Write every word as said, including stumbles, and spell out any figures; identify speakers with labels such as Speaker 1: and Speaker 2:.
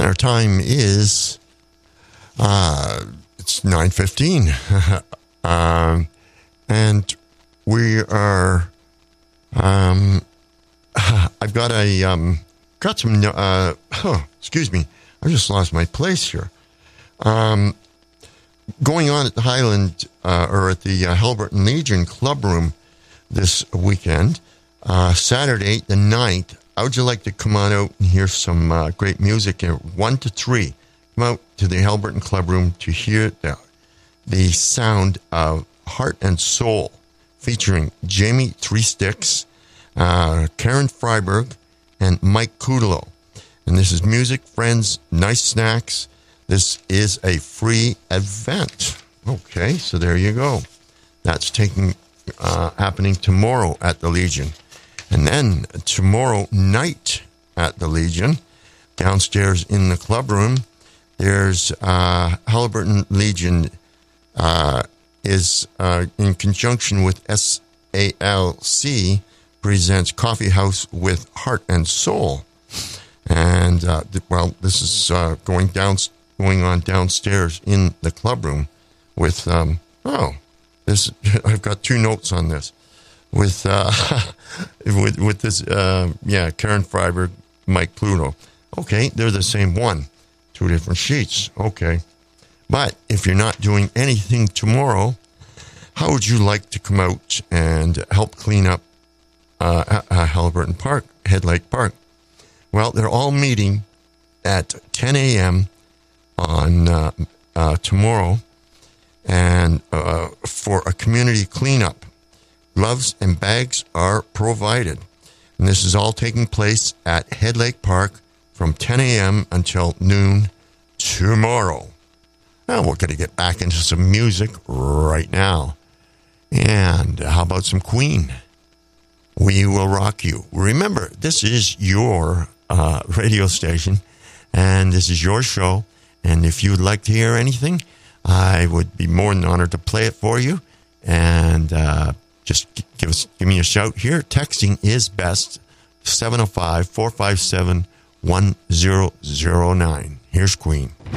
Speaker 1: And our time is, uh, it's nine fifteen. um, and we are, um, I've got a, um, got some, uh, oh, excuse me, I just lost my place here. Um, going on at the Highland, uh, or at the uh, Haliburton Legion Club Room this weekend, uh, Saturday the ninth. How would you like to come on out and hear some uh, great music at one to three? Come out to the Haliburton Club Room to hear the, the sound of Heart and Soul, featuring Jamie Three Sticks, uh, Karen Freiberg, and Mike Kudlow. And this is music, friends, nice snacks. This is a free event. Okay, so there you go. That's taking uh, happening tomorrow at the Legion. And then tomorrow night at the Legion, downstairs in the club room, there's uh, Haliburton Legion uh, is uh, in conjunction with S A L C presents Coffee House with Heart and Soul. And, uh, well, this is uh, going down, going on downstairs in the club room with, um, oh, this. I've got two notes on this. With, uh, with, with this, uh, yeah, Karen Freiberg, Mike Pluto. Okay, they're the same one. Two different sheets. Okay. But if you're not doing anything tomorrow, how would you like to come out and help clean up uh, uh, Haliburton Park, Head Lake Park? Well, they're all meeting at ten a.m. on uh, uh, tomorrow, and uh, for a community cleanup. Gloves and bags are provided. And this is all taking place at Head Lake Park from ten a.m. until noon tomorrow. Now we're going to get back into some music right now. And how about some Queen? We Will Rock You. Remember, this is your uh, radio station, and this is your show. And if you'd like to hear anything, I would be more than honored to play it for you. And uh, just give us, give me a shout here. Texting is best, seven oh five, four five seven, one zero zero nine. Here's Queen.